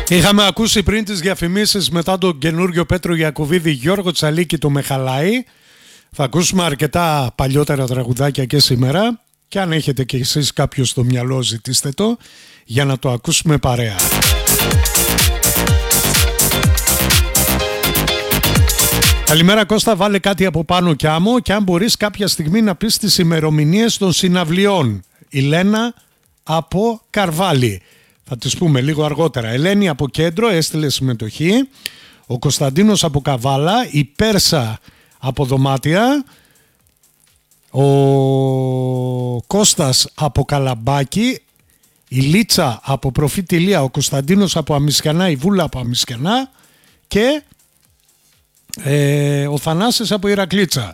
Είχαμε ακούσει πριν τις διαφημίσεις μετά τον καινούριο Πέτρο Ιακωβίδη, Γιώργο Τσαλίκη, το με χαλάει. Θα ακούσουμε αρκετά παλιότερα τραγουδάκια και σήμερα. Και αν έχετε και εσείς κάποιο στο μυαλό, ζητήστε το για να το ακούσουμε παρέα. Καλημέρα Κώστα, βάλε κάτι από πάνω κι άμμο και αν μπορείς κάποια στιγμή να πεις τις ημερομηνίες των συναυλιών. Η Λένα από Καρβάλι. Θα τις πούμε λίγο αργότερα. Ελένη από Κέντρο έστειλε συμμετοχή. Ο Κωνσταντίνος από Καβάλα. Η Πέρσα από Δωμάτια. Ο Κώστας από Καλαμπάκι. Η Λίτσα από Προφήτηλία. Ο Κωνσταντίνος από Αμισκιανά. Η Βούλα από Αμισκιανά. Και ο Θανάσης από Ηρακλήτσα.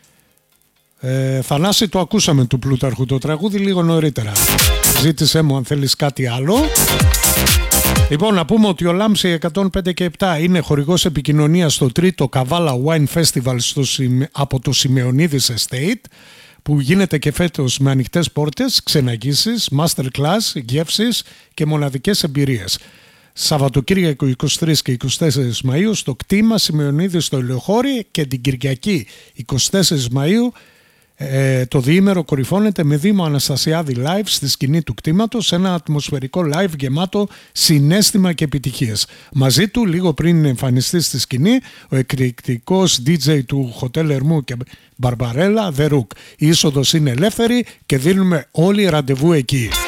Θανάση, το ακούσαμε του Πλούταρχου το τραγούδι λίγο νωρίτερα. Ζήτησέ μου αν θέλεις κάτι άλλο. Λοιπόν, να πούμε ότι ο Λάμψη 105 και 7 είναι χορηγός επικοινωνίας στο τρίτο Καβάλα Wine Festival από το Σημεωνίδης Estate, που γίνεται και φέτος με ανοιχτές πόρτες, ξεναγήσεις, masterclass, γεύσεις και μοναδικές εμπειρίες. Σαββατοκύριακο 23 και 24 Μαΐου στο κτήμα Σημεωνίδης στο Ελαιοχώρι και την Κυριακή 24 Μαΐου το διήμερο κορυφώνεται με Δήμο Αναστασιάδη live στη σκηνή του κτήματος, ένα ατμοσφαιρικό live γεμάτο συναίσθημα και επιτυχίες. Μαζί του, λίγο πριν εμφανιστεί στη σκηνή, ο εκρηκτικός DJ του Hotel Ερμού και Μπαρμπαρέλα, The Rook. Η είσοδος είναι ελεύθερη και δίνουμε όλοι ραντεβού εκεί.